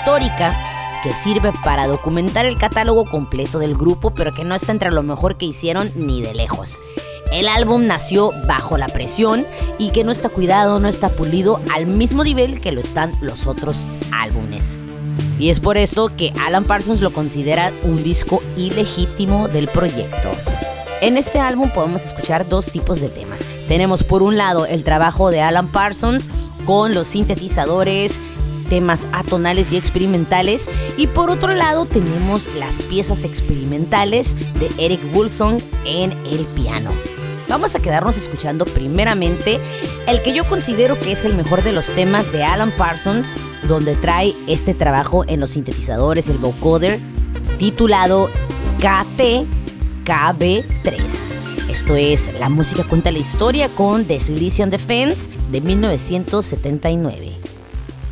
histórica que sirve para documentar el catálogo completo del grupo, pero que no está entre lo mejor que hicieron ni de lejos. El álbum nació bajo la presión y que no está cuidado, no está pulido al mismo nivel que lo están los otros álbumes. Y es por eso que Alan Parsons lo considera un disco ilegítimo del proyecto. En este álbum podemos escuchar dos tipos de temas. Tenemos por un lado el trabajo de Alan Parsons con los sintetizadores, temas atonales y experimentales, y por otro lado tenemos las piezas experimentales de Eric Woolsong en el piano. Vamos a quedarnos escuchando primeramente el que yo considero que es el mejor de los temas de Alan Parsons, donde trae este trabajo en los sintetizadores, el vocoder, titulado KTKB3. Esto es La música cuenta la historia con The Silesian Defense de 1979.